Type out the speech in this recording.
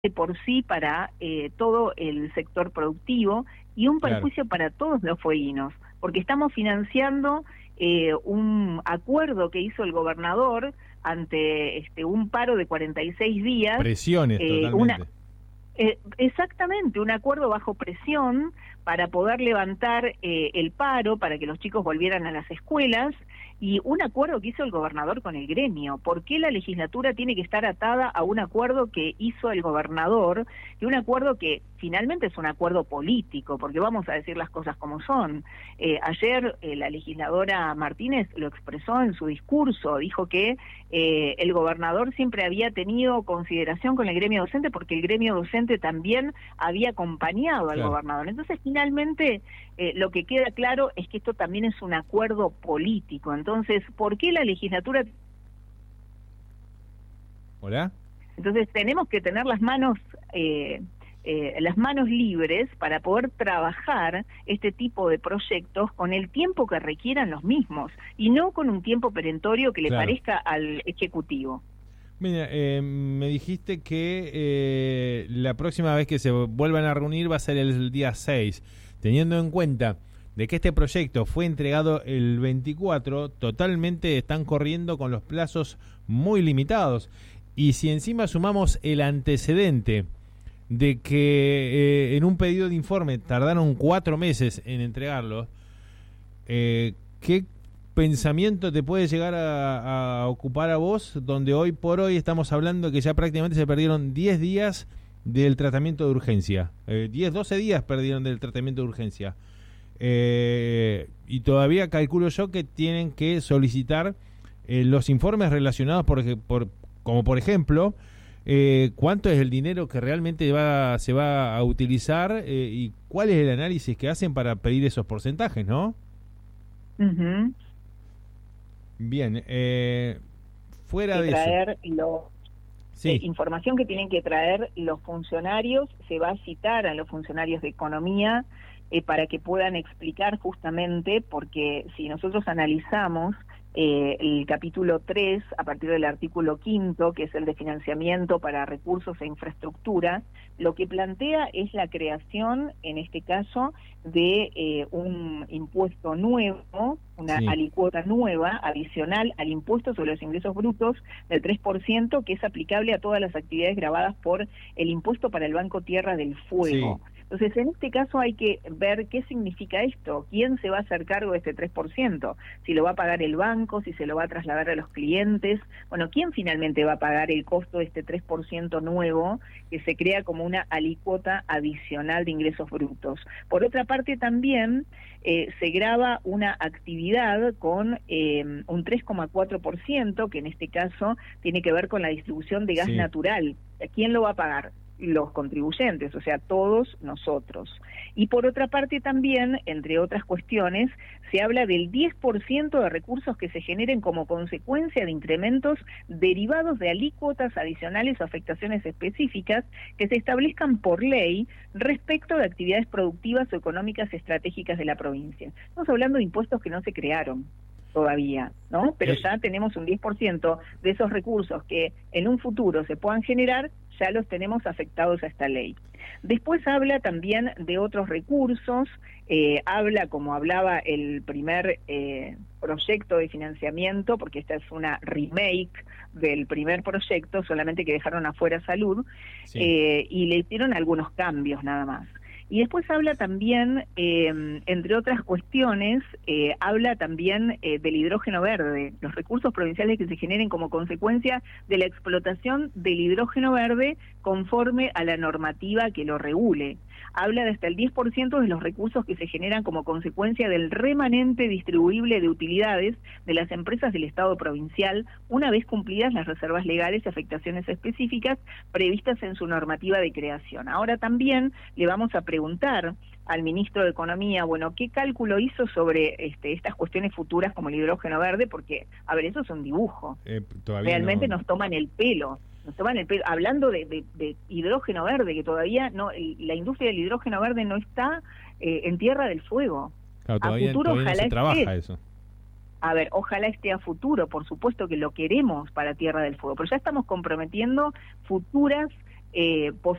por sí para todo el sector productivo y un perjuicio para todos los fueguinos, porque estamos financiando un acuerdo que hizo el gobernador ante un paro de 46 días. Presiones totalmente. Exactamente, un acuerdo bajo presión para poder levantar el paro, para que los chicos volvieran a las escuelas, y un acuerdo que hizo el gobernador con el gremio. ¿Por qué la legislatura tiene que estar atada a un acuerdo que hizo el gobernador, y un acuerdo que finalmente es un acuerdo político? Porque vamos a decir las cosas como son. Ayer la legisladora Martínez lo expresó en su discurso, dijo que el gobernador siempre había tenido consideración con el gremio docente, porque el gremio docente también había acompañado al gobernador. Entonces, finalmente, lo que queda claro es que esto también es un acuerdo político. Entonces, ¿por qué la legislatura? ¿Hola? Entonces, tenemos que tener las manos libres para poder trabajar este tipo de proyectos con el tiempo que requieran los mismos, y no con un tiempo perentorio que le parezca al Ejecutivo. Mira, me dijiste que la próxima vez que se vuelvan a reunir va a ser el día 6, teniendo en cuenta de que este proyecto fue entregado el 24, totalmente están corriendo con los plazos muy limitados, y si encima sumamos el antecedente de que en un pedido de informe tardaron 4 meses en entregarlo, ¿qué pensamiento te puede llegar a ocupar a vos, donde hoy por hoy estamos hablando que ya prácticamente se perdieron 10 días del tratamiento de urgencia? 12 días perdieron del tratamiento de urgencia. Y todavía calculo yo que tienen que solicitar los informes relacionados, como por ejemplo, cuánto es el dinero que realmente se va a utilizar, y cuál es el análisis que hacen para pedir esos porcentajes, ¿no? Uh-huh. Bien, fuera de traer eso, sí. Información que tienen que traer los funcionarios. Se va a citar a los funcionarios de economía para que puedan explicar, justamente porque si nosotros analizamos el capítulo 3, a partir del artículo 5, que es el de financiamiento para recursos e infraestructura, lo que plantea es la creación, en este caso, de un impuesto nuevo, una alicuota nueva, adicional al impuesto sobre los ingresos brutos del 3%, que es aplicable a todas las actividades gravadas por el impuesto para el Banco Tierra del Fuego. Sí. Entonces, en este caso hay que ver qué significa esto, quién se va a hacer cargo de este 3%, si lo va a pagar el banco, si se lo va a trasladar a los clientes. Bueno, ¿quién finalmente va a pagar el costo de este 3% nuevo que se crea como una alicuota adicional de ingresos brutos? Por otra parte, también se grava una actividad con un 3,4%, que en este caso tiene que ver con la distribución de gas natural. ¿Quién lo va a pagar? Los contribuyentes, o sea, todos nosotros. Y por otra parte también, entre otras cuestiones, se habla del 10% de recursos que se generen como consecuencia de incrementos derivados de alícuotas adicionales o afectaciones específicas que se establezcan por ley respecto de actividades productivas o económicas estratégicas de la provincia. Estamos hablando de impuestos que no se crearon todavía, ¿no? Pero ya tenemos un 10% de esos recursos que en un futuro se puedan generar, ya los tenemos afectados a esta ley. Después habla también de otros recursos, habla, como hablaba el primer proyecto de financiamiento, porque esta es una remake del primer proyecto, solamente que dejaron afuera salud, y le hicieron algunos cambios nada más. Y después habla también, entre otras cuestiones, habla también del hidrógeno verde, los recursos provinciales que se generen como consecuencia de la explotación del hidrógeno verde conforme a la normativa que lo regule. Habla de hasta el 10% de los recursos que se generan como consecuencia del remanente distribuible de utilidades de las empresas del Estado provincial, una vez cumplidas las reservas legales y afectaciones específicas previstas en su normativa de creación. Ahora también le vamos a preguntar al ministro de Economía, bueno, ¿qué cálculo hizo sobre estas cuestiones futuras como el hidrógeno verde? Porque, a ver, eso es un dibujo. Realmente nos toman el pelo. Hablando de hidrógeno verde, que todavía no, la industria del hidrógeno verde no está en Tierra del Fuego. Claro, todavía, a futuro, ojalá no se trabaja eso. A ver, ojalá esté a futuro, por supuesto que lo queremos para Tierra del Fuego, pero ya estamos comprometiendo futuras posibilidades